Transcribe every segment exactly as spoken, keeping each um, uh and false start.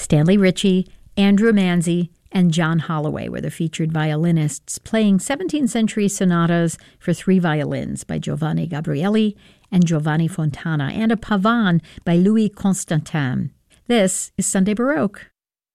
Stanley Ritchie, Andrew Manzi, and John Holloway were the featured violinists, playing seventeenth century sonatas for three violins by Giovanni Gabrieli and Giovanni Fontana, and a pavane by Louis Constantin. This is Sunday Baroque.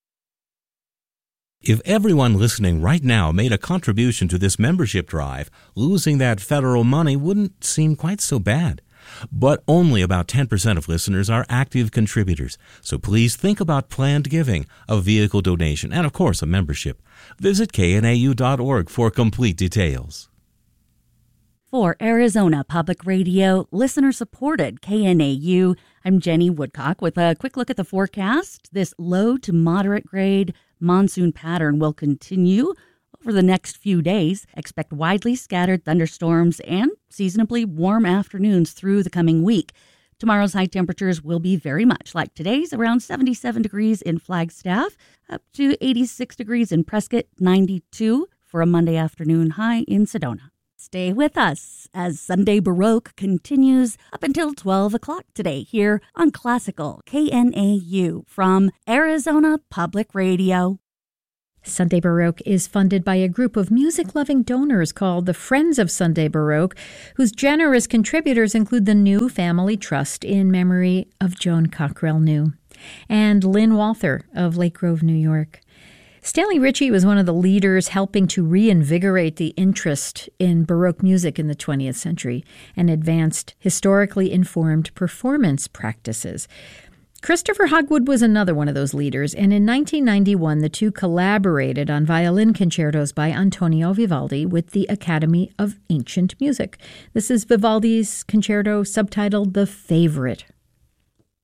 If everyone listening right now made a contribution to this membership drive, losing that federal money wouldn't seem quite so bad. But only about ten percent of listeners are active contributors, so please think about planned giving, a vehicle donation, and of course a membership. Visit K N A U dot org for complete details. For Arizona Public Radio, listener-supported K N A U, I'm Jenny Woodcock with a quick look at the forecast. This low to moderate grade monsoon pattern will continue over the next few days. Expect widely scattered thunderstorms and seasonably warm afternoons through the coming week. Tomorrow's high temperatures will be very much like today's, around seventy-seven degrees in Flagstaff, up to eighty-six degrees in Prescott, ninety-two for a Monday afternoon high in Sedona. Stay with us as Sunday Baroque continues up until twelve o'clock today here on Classical K N A U from Arizona Public Radio. Sunday Baroque is funded by a group of music-loving donors called the Friends of Sunday Baroque, whose generous contributors include the New Family Trust in memory of Joan Cockrell New and Lynn Walther of Lake Grove, New York. Stanley Ritchie was one of the leaders helping to reinvigorate the interest in Baroque music in the twentieth century and advanced historically informed performance practices. Christopher Hogwood was another one of those leaders, and in nineteen ninety-one, the two collaborated on violin concertos by Antonio Vivaldi with the Academy of Ancient Music. This is Vivaldi's concerto subtitled The Favorite.